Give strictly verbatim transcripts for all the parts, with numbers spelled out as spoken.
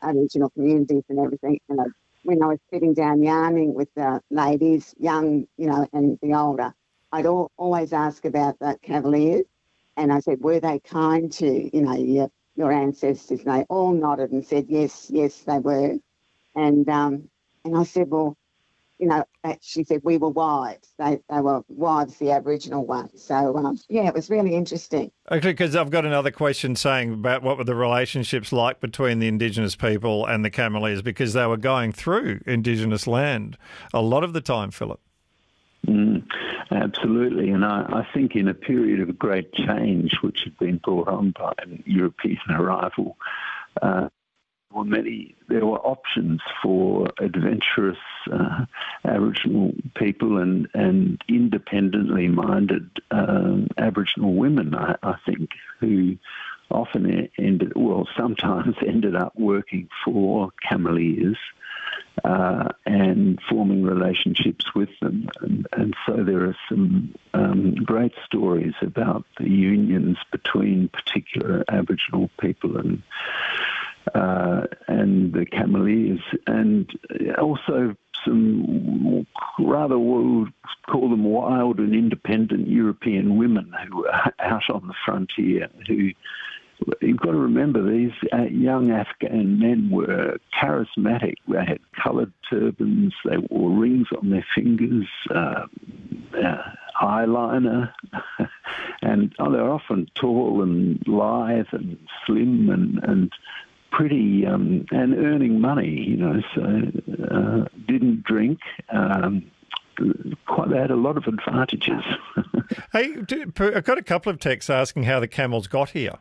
Aboriginal communities and everything. And I, when I was sitting down yarning with the ladies, young, you know, and the older, I'd all, always ask about the Cavaliers. And I said, were they kind to, you know, your, your ancestors? And they all nodded and said, yes, yes, they were. And um, and I said, well, you know, that, she said, we were wives. They they were wives, the Aboriginal ones. So, um, yeah, it was really interesting. Okay, because I've got another question saying about what were the relationships like between the Indigenous people and the Cameleers, because they were going through Indigenous land a lot of the time, Philip. Mm, absolutely. And I, I think in a period of great change, which had been brought on by European arrival, uh, Well, many there were options for adventurous uh, Aboriginal people and, and independently minded um, Aboriginal women, I, I think, who often ended, well, sometimes ended up working for Cameleers uh, and forming relationships with them. And, and so there are some um, great stories about the unions between particular Aboriginal people and Uh, and the Cameleers, and also some rather, we'll call them wild and independent European women who were out on the frontier, who, you've got to remember, these uh, young Afghan men were charismatic. They had coloured turbans, they wore rings on their fingers, uh, uh, eyeliner, and oh, they're often tall and lithe and slim and, and pretty, um, and earning money, you know, so uh, didn't drink. Um, quite, they had a lot of advantages. Hey, do, I've got a couple of texts asking how the camels got here.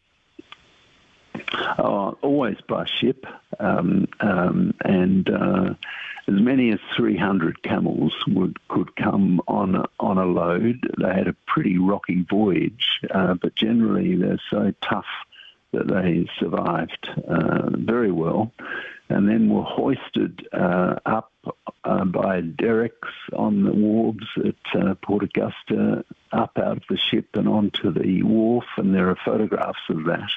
Oh, always by ship, um, um, and uh, as many as three hundred camels would could come on a, on a load. They had a pretty rocky voyage, uh, but generally they're so tough that they survived uh, very well, and then were hoisted uh, up uh, by derricks on the wharves at uh, Port Augusta, up out of the ship and onto the wharf, and there are photographs of that.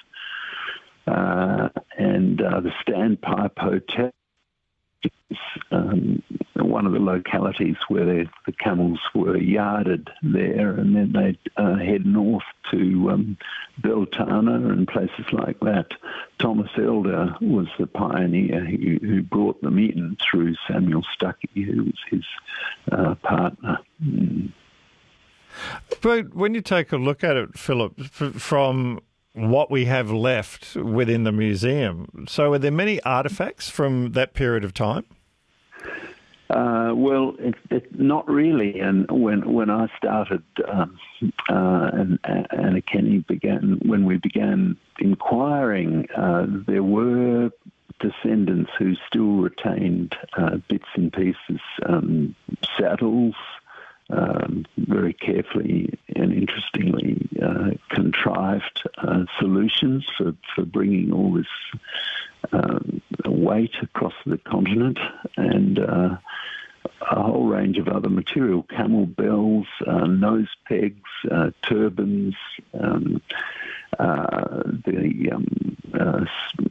Uh, and uh, the Standpipe Hotel is um, one of the localities where they, the camels were yarded there, and then they'd uh, head north to um, Beltana and places like that. Thomas Elder was the pioneer who, who brought them in through Samuel Stuckey, who was his uh, partner. Mm. But when you take a look at it, Philip, from what we have left within the museum, so are there many artefacts from that period of time? Uh, well, it, it, not really. And when when I started, um, uh, and Anna Kenny began, when we began inquiring, uh, there were descendants who still retained uh, bits and pieces, um, saddles, um, very carefully and interestingly uh, contrived uh, solutions for, for bringing all this um, weight across the continent, and uh, a whole range of other material, camel bells, uh, nose pegs, uh, turbans, um, uh, the um, uh,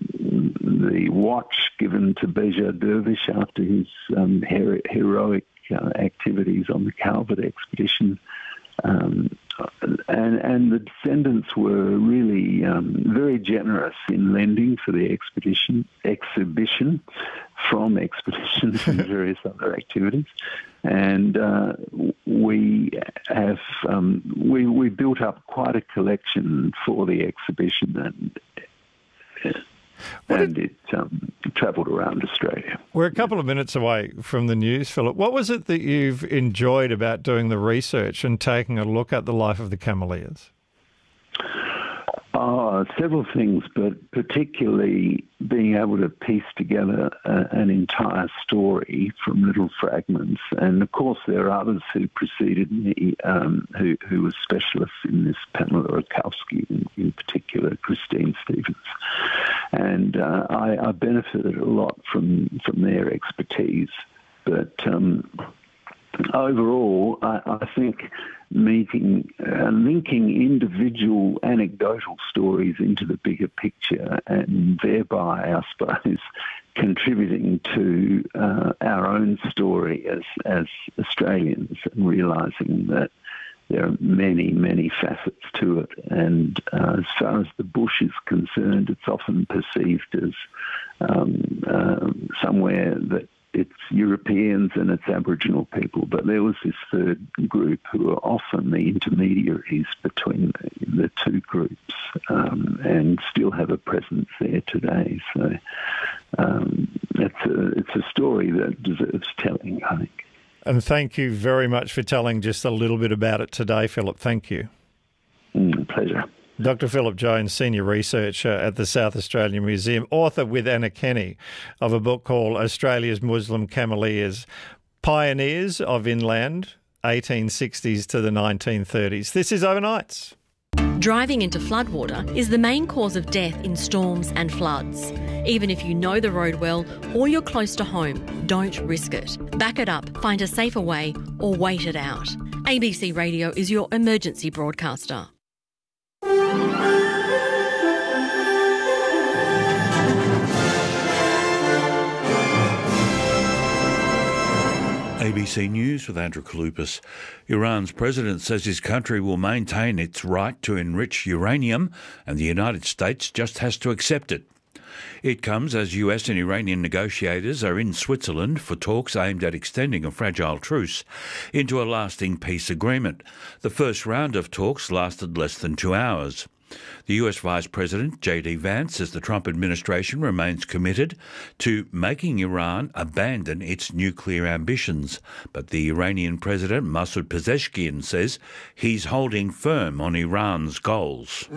the watch given to Beja Dervish after his um, hero- heroic uh, activities on the Calvert expedition. Um, and, and the descendants were really um, very generous in lending for the expedition, exhibition from expeditions and various other activities. And uh, we have um, we we built up quite a collection for the exhibition, and What and did, it um, travelled around Australia. We're a couple of minutes away from the news, Philip. What was it that you've enjoyed about doing the research and taking a look at the life of the Cameleers? Oh, several things, but particularly being able to piece together a, an entire story from little fragments. And of course, there are others who preceded me, um, who, who were specialists in this, Pamela Rakowski in, in particular, Christine Stevens. And uh, I, I benefited a lot from, from their expertise. But um, overall, I, I think meeting, uh, linking individual anecdotal stories into the bigger picture, and thereby, I suppose, contributing to uh, our own story as as Australians, and realising that there are many, many facets to it. And uh, as far as the bush is concerned, it's often perceived as um, uh, somewhere that it's Europeans and it's Aboriginal people. But there was this third group who are often the intermediaries between the, the two groups, um, and still have a presence there today. So um, it's a, it's a story that deserves telling, I think. And thank you very much for telling just a little bit about it today, Philip. Thank you. Mm, pleasure. Doctor Philip Jones, Senior Researcher at the South Australian Museum, author with Anna Kenny of a book called Australia's Muslim Cameleers, Pioneers of Inland, eighteen sixties to the nineteen thirties. This is Overnights. Driving into floodwater is the main cause of death in storms and floods. Even if you know the road well or you're close to home, don't risk it. Back it up, find a safer way, or wait it out. A B C Radio is your emergency broadcaster. A B C News with Andrew Kaloupas. Iran's president says his country will maintain its right to enrich uranium, and the United States just has to accept it. It comes as U S and Iranian negotiators are in Switzerland for talks aimed at extending a fragile truce into a lasting peace agreement. The first round of talks lasted less than two hours. The U S Vice President, J D Vance, says the Trump administration remains committed to making Iran abandon its nuclear ambitions. But the Iranian President, Masoud Pezeshkian, says he's holding firm on Iran's goals.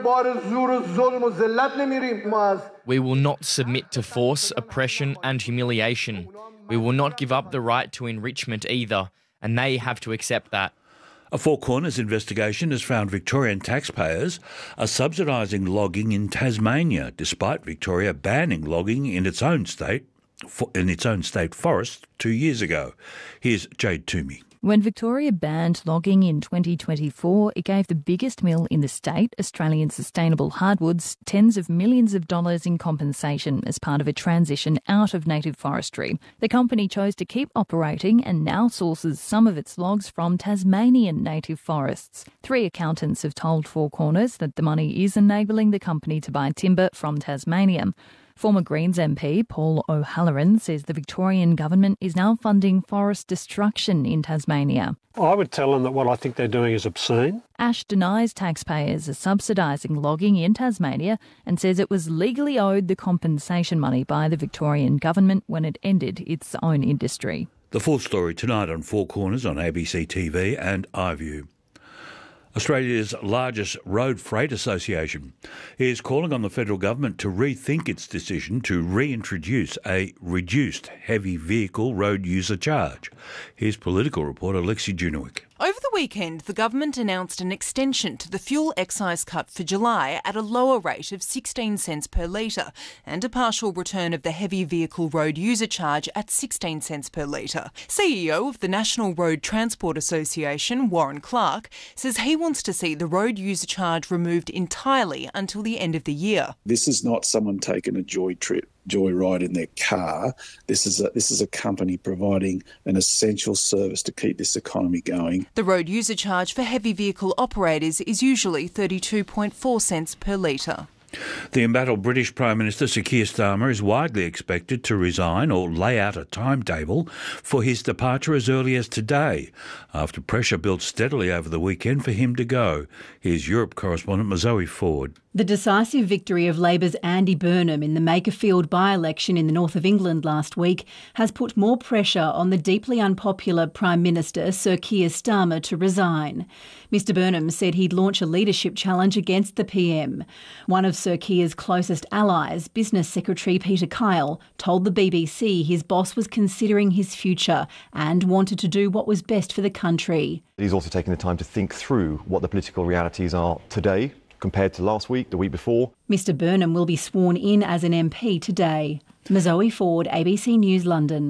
We will not submit to force, oppression and humiliation. We will not give up the right to enrichment either, and they have to accept that. A Four Corners investigation has found Victorian taxpayers are subsidising logging in Tasmania, despite Victoria banning logging in its own state, in its own state forest two years ago. Here's Jade Toomey. When Victoria banned logging in twenty twenty-four, it gave the biggest mill in the state, Australian Sustainable Hardwoods, tens of millions of dollars in compensation as part of a transition out of native forestry. The company chose to keep operating and now sources some of its logs from Tasmanian native forests. Three accountants have told Four Corners that the money is enabling the company to buy timber from Tasmania. Former Greens M P Paul O'Halloran says the Victorian government is now funding forest destruction in Tasmania. I would tell them that what I think they're doing is obscene. Ash denies taxpayers are subsidising logging in Tasmania and says it was legally owed the compensation money by the Victorian government when it ended its own industry. The full story tonight on Four Corners on A B C T V and iView. Australia's largest road freight association is calling on the federal government to rethink its decision to reintroduce a reduced heavy vehicle road user charge. Here's political reporter Lexi Junowick. Over the weekend, the government announced an extension to the fuel excise cut for July at a lower rate of sixteen cents per litre and a partial return of the heavy vehicle road user charge at sixteen cents per litre. C E O of the National Road Transport Association, Warren Clark, says he wants to see the road user charge removed entirely until the end of the year. This is not someone taking a joy trip. Joyride in their car. This is a, this is a company providing an essential service to keep this economy going. The road user charge for heavy vehicle operators is usually thirty-two point four cents per litre. The embattled British Prime Minister Sir Keir Starmer is widely expected to resign or lay out a timetable for his departure as early as today, after pressure built steadily over the weekend for him to go. Here's Europe correspondent Mazoe Ford. The decisive victory of Labor's Andy Burnham in the Makerfield by-election in the north of England last week has put more pressure on the deeply unpopular Prime Minister Sir Keir Starmer to resign. Mr Burnham said he'd launch a leadership challenge against the P M. One of Sir Keir's closest allies, Business Secretary Peter Kyle, told the B B C his boss was considering his future and wanted to do what was best for the country. He's also taken the time to think through what the political realities are today compared to last week, the week before. Mr Burnham will be sworn in as an M P today. Mazoe Ford, A B C News, London.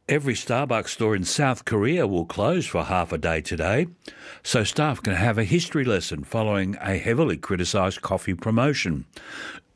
Every Starbucks store in South Korea will close for half a day today, so staff can have a history lesson following a heavily criticised coffee promotion.